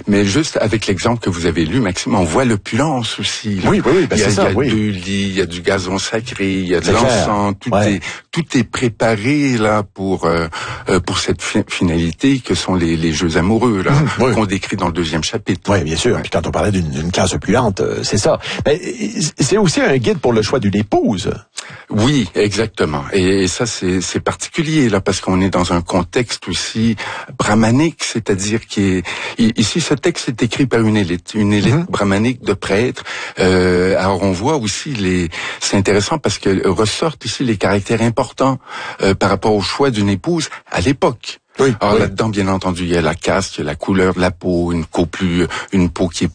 Mais juste avec l'exemple que vous avez lu, Maxime, on voit l'opulence aussi. Là. Oui, c'est ça. Il y a 2 lits, il y a du gazon sacré, il y a de l'encens, tout est préparé là pour cette finalité que sont les jeux amoureux là, qu'on décrit dans le 2e chapitre. Oui, bien sûr. Puis quand on parlait d'une classe opulente, c'est ça. Mais c'est aussi un guide pour le choix d'une épouse. Oui, exactement. Et ça, c'est particulier là, parce qu'on est dans un contexte aussi brahmanique, c'est-à-dire ici, ce texte est écrit par une élite brahmanique de prêtres. Alors, on voit aussi c'est intéressant parce que ressortent ici les caractères importants par rapport au choix d'une épouse à l'époque. Alors là-dedans, bien entendu, il y a la caste, il y a la couleur de la peau, une peau qui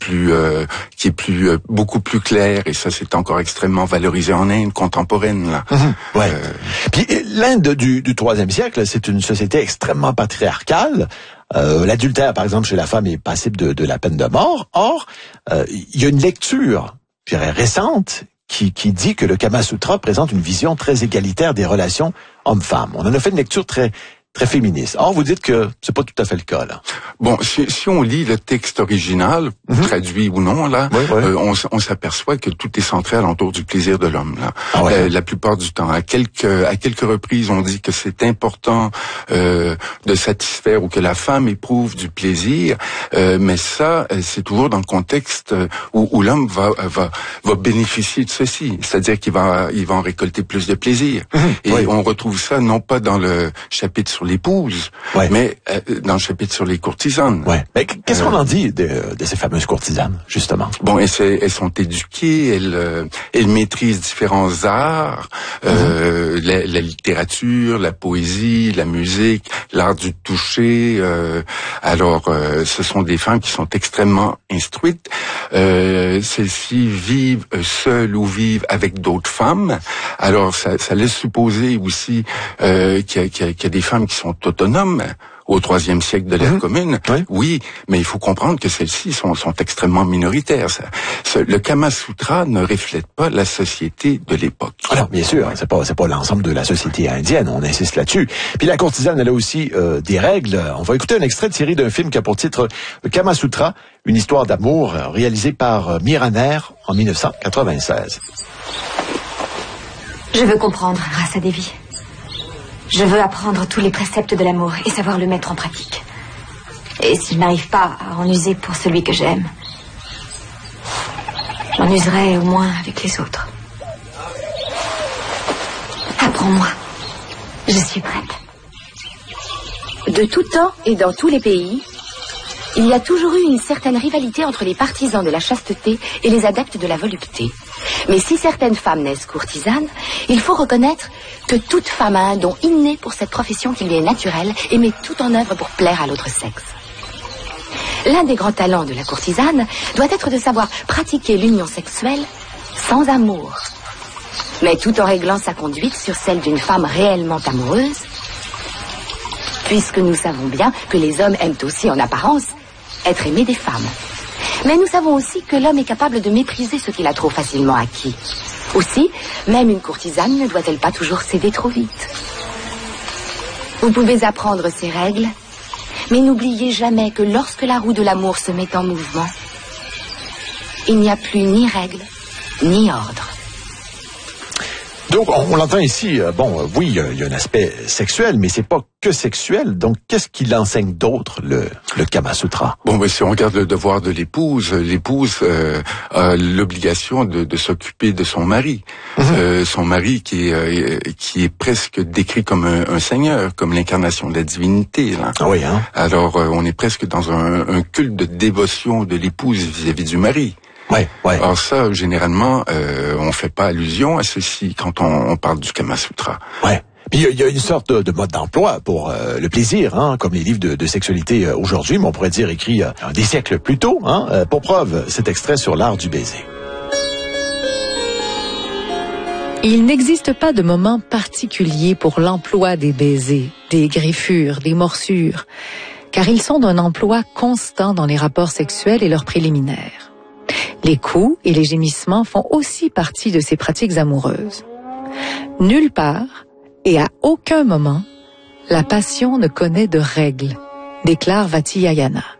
est beaucoup plus claire, et ça c'est encore extrêmement valorisé en Inde contemporaine là. Puis l'Inde du 3e siècle, c'est une société extrêmement patriarcale. L'adultère, par exemple, chez la femme est passible de la peine de mort. Or, il y a une lecture, je dirais, récente qui dit que le Kama Sutra présente une vision très égalitaire des relations hommes-femmes. On en a fait une lecture très féministe. Or, vous dites que c'est pas tout à fait le cas, là. Bon, si on lit le texte original, traduit ou non, là, on s'aperçoit que tout est centré alentour du plaisir de l'homme, là. La plupart du temps. À quelques reprises, on dit que c'est important, de satisfaire ou que la femme éprouve du plaisir, mais ça, c'est toujours dans le contexte où l'homme va bénéficier de ceci. C'est-à-dire qu'il va en récolter plus de plaisir. Et on retrouve ça non pas dans le chapitre sur l'épouse, mais dans le chapitre sur les courtisanes. Mais qu'est-ce qu'on en dit de ces fameuses courtisanes, justement? Bon, elles sont éduquées, elles maîtrisent différents arts, la littérature, la poésie, la musique, l'art du toucher. Alors, ce sont des femmes qui sont extrêmement instruites. Celles-ci vivent seules ou vivent avec d'autres femmes. Alors, ça laisse supposer aussi qu'il y a des femmes qui sont autonomes au 3e siècle de l'ère commune. Oui, mais il faut comprendre que celles-ci sont extrêmement minoritaires. Le Kama Sutra ne reflète pas la société de l'époque. Alors, bien sûr, c'est pas l'ensemble de la société indienne, on insiste là-dessus. Puis la courtisane, elle a aussi des règles. On va écouter un extrait tiré d'un film qui a pour titre Le Kama Sutra, une histoire d'amour, réalisé par Mira Nair en 1996. Je veux comprendre, Rasa Devi. Je veux apprendre tous les préceptes de l'amour et savoir le mettre en pratique. Et si je n'arrive pas à en user pour celui que j'aime, j'en userai au moins avec les autres. Apprends-moi. Je suis prête. De tout temps et dans tous les pays, il y a toujours eu une certaine rivalité entre les partisans de la chasteté et les adeptes de la volupté. Mais si certaines femmes naissent courtisanes, il faut reconnaître que toute femme a un don inné pour cette profession qui lui est naturelle et met tout en œuvre pour plaire à l'autre sexe. L'un des grands talents de la courtisane doit être de savoir pratiquer l'union sexuelle sans amour, mais tout en réglant sa conduite sur celle d'une femme réellement amoureuse, puisque nous savons bien que les hommes aiment aussi en apparence être aimés des femmes. Mais nous savons aussi que l'homme est capable de mépriser ce qu'il a trop facilement acquis. Aussi, même une courtisane ne doit-elle pas toujours céder trop vite. Vous pouvez apprendre ces règles, mais n'oubliez jamais que lorsque la roue de l'amour se met en mouvement, il n'y a plus ni règles, ni ordre. Donc, on l'entend ici, oui, il y a un aspect sexuel, mais c'est pas que sexuel. Donc, qu'est-ce qu'il enseigne d'autre, le Kama Sutra? Bon, si on regarde le devoir de l'épouse a l'obligation de s'occuper de son mari. Son mari qui est presque décrit comme un seigneur, comme l'incarnation de la divinité. Là. Alors, on est presque dans un culte de dévotion de l'épouse vis-à-vis du mari. Alors ça, généralement, on fait pas allusion à ceci quand on parle du Kama Sutra. Puis il y a une sorte de mode d'emploi pour le plaisir, comme les livres de sexualité aujourd'hui, mais on pourrait dire écrit des siècles plus tôt. Pour preuve, cet extrait sur l'art du baiser. Il n'existe pas de moment particulier pour l'emploi des baisers, des griffures, des morsures, car ils sont d'un emploi constant dans les rapports sexuels et leurs préliminaires. Les coups et les gémissements font aussi partie de ces pratiques amoureuses. Nulle part et à aucun moment, la passion ne connaît de règles, déclare Vatsyayana.